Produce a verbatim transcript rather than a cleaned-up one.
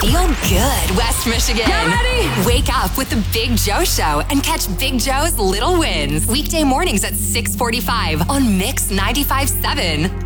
Feel good, West Michigan. Get ready. Wake up with the Big Joe Show and catch Big Joe's Little Wins. Weekday mornings at six forty-five on Mix ninety-five point seven.